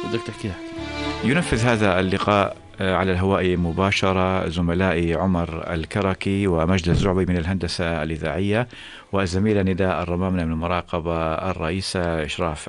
بدك تحكي. ينفذ هذا اللقاء على الهواء مباشرة زملائي عمر الكركي ومجد الزعبي من الهندسة الإذاعية، والزميلة نداء الرمامنة من المراقبة الرئيسة إشراف